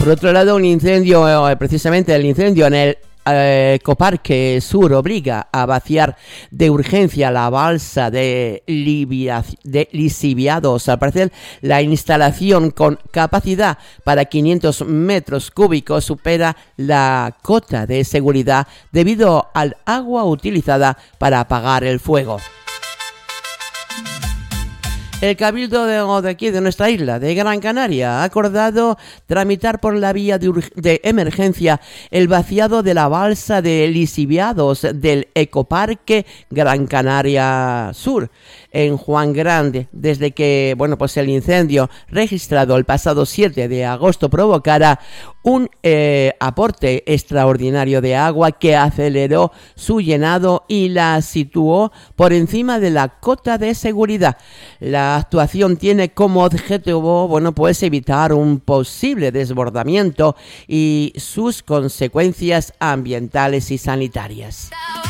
Por otro lado, un incendio, precisamente el incendio en el Ecoparque Sur obliga a vaciar de urgencia la balsa de lisiviados. Al parecer, la instalación con capacidad para 500 metros cúbicos supera la cota de seguridad debido al agua utilizada para apagar el fuego. El Cabildo de aquí, de nuestra isla, de Gran Canaria, ha acordado tramitar por la vía de emergencia el vaciado de la balsa de lisiviados del Ecoparque Gran Canaria Sur, en Juan Grande, desde que el incendio registrado el pasado 7 de agosto provocara un aporte extraordinario de agua que aceleró su llenado y la situó por encima de la cota de seguridad. La actuación tiene como objetivo, evitar un posible desbordamiento y sus consecuencias ambientales y sanitarias.